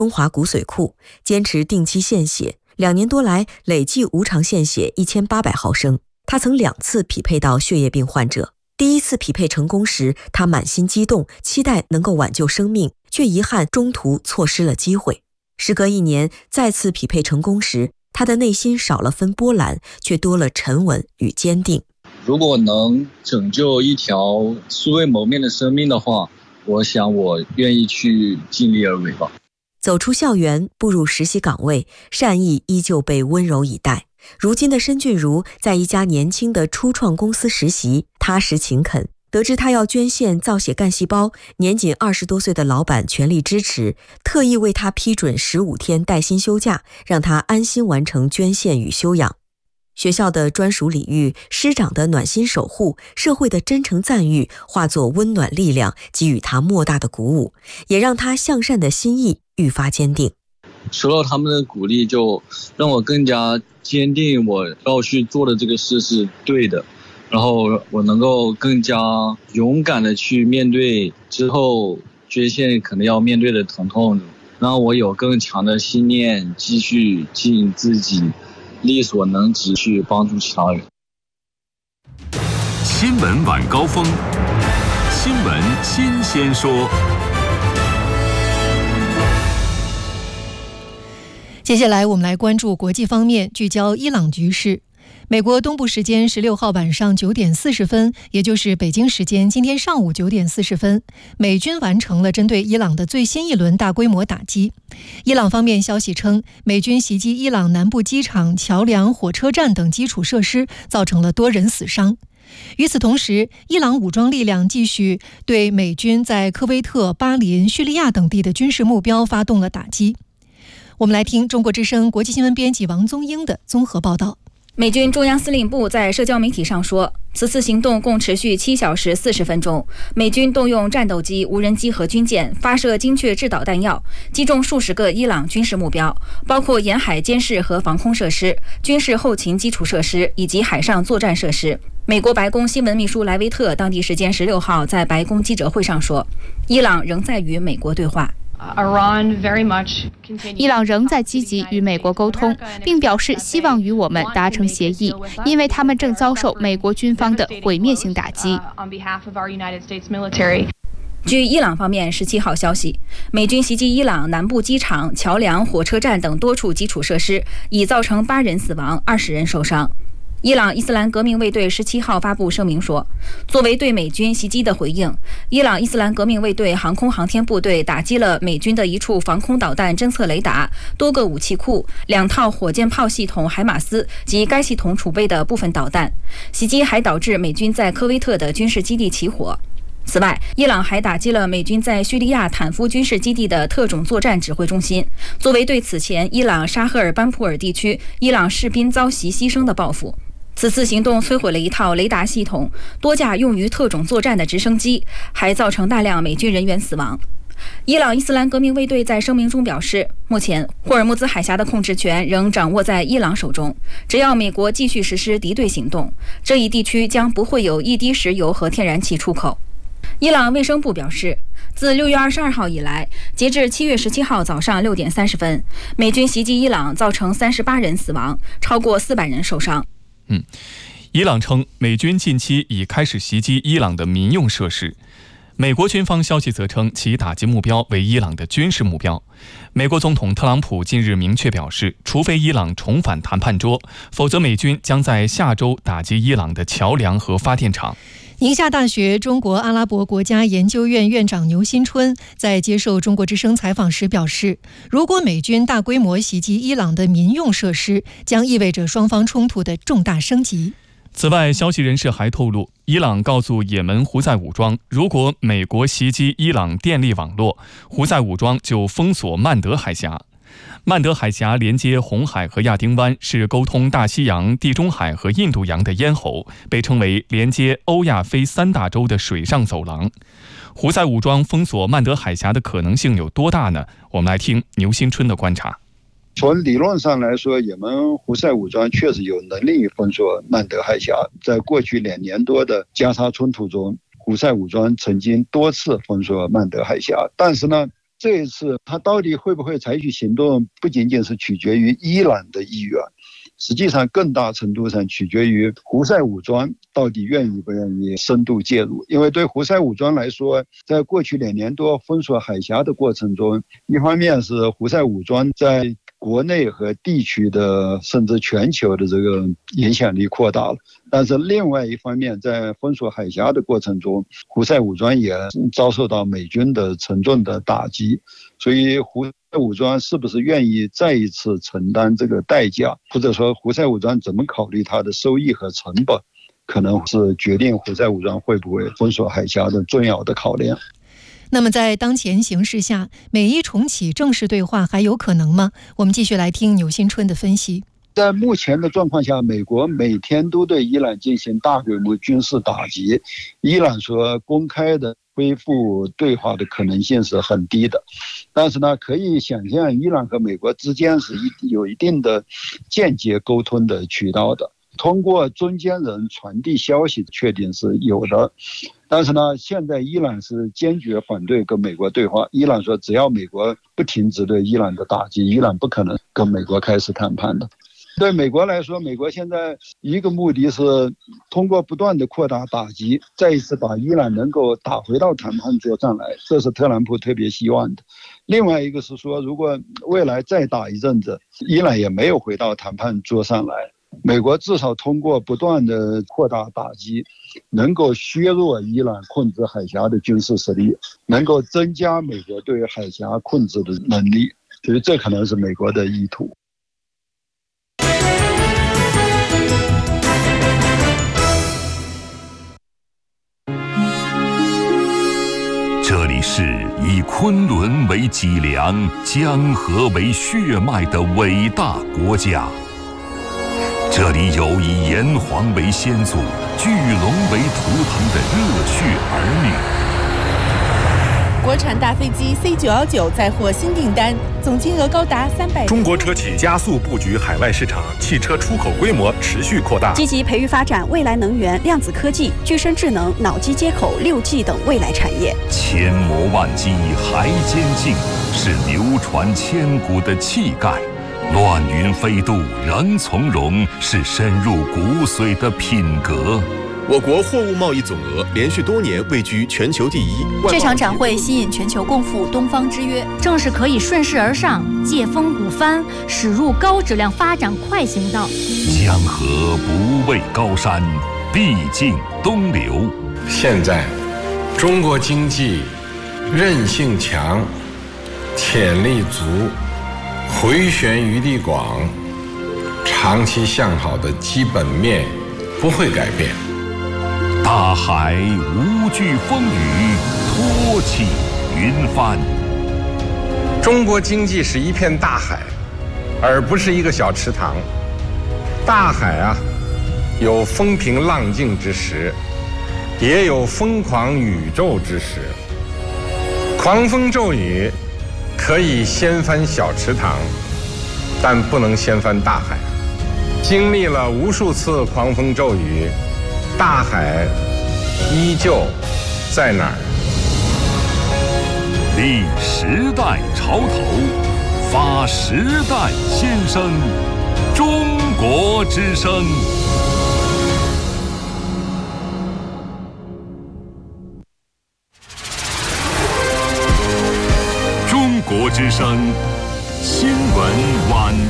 中华骨髓库，坚持定期献血，2年多来累计无偿献血1800毫升。他曾2次匹配到血液病患者，第1次匹配成功时，他满心激动，期待能够挽救生命，却遗憾中途错失了机会。时隔1年，再次匹配成功时，他的内心少了分波澜，却多了沉稳与坚定。 如果能拯救一条素未谋面的生命的话，我想我愿意去尽力而为吧。 走出校园，步入实习岗位，善意依旧被温柔以待。如今的申俊如在一家年轻的初创公司实习，踏实勤恳。得知他要捐献造血干细胞，年仅20多岁的老板全力支持，特意为他批准15天带薪休假，让他安心完成捐献与休养。学校的专属礼遇，师长的暖心守护，社会的真诚赞誉，化作温暖力量，给予他莫大的鼓舞，也让他向善的心意愈发坚定。 收到他们的鼓励，就让我更加坚定我要去做的这个事是对的，然后我能够更加勇敢的去面对之后捐献可能要面对的疼痛，让我有更强的信念，继续尽自己力所能及去帮助其他人。 新闻晚高峰，新闻新鲜说。 接下来我们来关注国际方面，聚焦伊朗局势。美国东部时间16号晚上9点40分，也就是北京时间今天上午9点40分，美军完成了针对伊朗的最新一轮大规模打击。伊朗方面消息称，美军袭击伊朗南部机场、桥梁、火车站等基础设施，造成了多人死伤。与此同时，伊朗武装力量继续对美军在科威特、巴林、叙利亚等地的军事目标发动了打击。我们来听中国之声国际新闻编辑王宗英的综合报道。 美军中央司令部在社交媒体上说，此次行动共持续7小时40分钟，美军动用战斗机、无人机和军舰发射精确制导弹药，击中数十个伊朗军事目标，包括沿海监视和防空设施、军事后勤基础设施以及海上作战设施。美国白宫新闻秘书莱维特当地时间16号在白宫记者会上说，伊朗仍在与美国对话。 伊朗仍在积极与美国沟通，并表示希望与我们达成协议，因为他们正遭受美国军方的毁灭性打击。 据伊朗方面17号消息，美军袭击伊朗南部机场、桥梁、火车站等多处基础设施，已造成8人死亡、20人受伤。伊朗伊斯兰革命卫队17号发布声明说，作为对美军袭击的回应，伊朗伊斯兰革命卫队航空航天部队打击了美军的一处防空导弹侦测雷达、多个武器库、2套火箭炮系统海马斯及该系统储备的部分导弹。袭击还导致美军在科威特的军事基地起火。此外，伊朗还打击了美军在叙利亚坦夫军事基地的特种作战指挥中心，作为对此前伊朗沙赫尔班普尔地区伊朗士兵遭袭牺牲的报复。此次行动摧毁了一套雷达系统、多架用于特种作战的直升机，还造成大量美军人员死亡。伊朗伊斯兰革命卫队在声明中表示，目前霍尔木兹海峡的控制权仍掌握在伊朗手中，只要美国继续实施敌对行动，这一地区将不会有一滴石油和天然气出口。伊朗卫生部表示，自6月22号以来，截至7月17号早上6点30分，美军袭击伊朗造成38人死亡，超过400人受伤。 伊朗称美军近期已开始袭击伊朗的民用设施。美国军方消息则称其打击目标为伊朗的军事目标。美国总统特朗普近日明确表示，除非伊朗重返谈判桌，否则美军将在下周打击伊朗的桥梁和发电厂。 宁夏大学中国阿拉伯国家研究院院长牛新春在接受中国之声采访时表示，如果美军大规模袭击伊朗的民用设施，将意味着双方冲突的重大升级。 此外，消息人士还透露，伊朗告诉也门胡塞武装，如果美国袭击伊朗电力网络，胡塞武装就封锁曼德海峡。曼德海峡连接红海和亚丁湾，是沟通大西洋、地中海和印度洋的咽喉，被称为连接欧亚非3大洲的水上走廊。胡塞武装封锁曼德海峡的可能性有多大呢？我们来听牛新春的观察。 从理论上来说，也门胡塞武装确实有能力封锁曼德海峡。在过去2年多的加沙冲突中，胡塞武装曾经多次封锁曼德海峡，但是呢， 这一次他到底会不会采取行动，不仅仅是取决于伊朗的意愿，实际上更大程度上取决于胡塞武装到底愿意不愿意深度介入。因为对胡塞武装来说，在过去2年多封锁海峡的过程中，一方面是胡塞武装在国内和地区的甚至全球的这个影响力扩大了，但是另外一方面，在封锁海峡的过程中，胡塞武装也遭受到美军的沉重的打击，所以胡塞武装是不是愿意再一次承担这个代价，或者说胡塞武装怎么考虑它的收益和成本，可能是决定胡塞武装会不会封锁海峡的重要的考量。 那么在当前形势下，美伊重启正式对话还有可能吗？我们继续来听钮新春的分析。 在目前的状况下，美国每天都对伊朗进行大规模军事打击，伊朗所公开的恢复对话的可能性是很低的。但是呢，可以想象伊朗和美国之间是有一定的间接沟通的渠道的，通过中间人传递消息确定是有的。但是呢，现在伊朗是坚决反对跟美国对话。伊朗说，只要美国不停止对伊朗的打击，伊朗不可能跟美国开始谈判的。对美国来说，美国现在一个目的是通过不断的扩大打击，再一次把伊朗能够打回到谈判桌上来，这是特朗普特别希望的。另外一个是说，如果未来再打一阵子，伊朗也没有回到谈判桌上来，美国至少通过不断的扩大打击，能够削弱伊朗控制海峡的军事实力，能够增加美国对海峡控制的能力，所以这可能是美国的意图。 这里是以昆仑为脊梁、江河为血脉的伟大国家。这里有以炎黄为先祖、巨龙为图腾的热血儿女。 国产大飞机 C919 再获新订单，总金额高达300。 中国车企加速布局海外市场，汽车出口规模持续扩大。 积极培育发展未来能源、量子科技、具身智能、脑机接口、6G 等未来产业。 千磨万击还坚劲，是流传千古的气概。乱云飞渡仍从容，是深入骨髓的品格。 我国货物贸易总额连续多年位居全球第一。 这场展会吸引全球共赴东方之约，正是可以顺势而上、借风鼓帆，驶入高质量发展快行道。 江河不畏高山，必经东流。 现在，中国经济韧性强，潜力足，回旋余地广，长期向好的基本面不会改变。 大海无惧风雨，托起云帆。 中国经济是一片大海，而不是一个小池塘。大海啊，有风平浪静之时，也有疯狂宇宙之时。狂风骤雨可以掀翻小池塘，但不能掀翻大海。经历了无数次狂风骤雨，大海依旧在哪儿？ 立时代潮头，发时代先声，中国之声。中国之声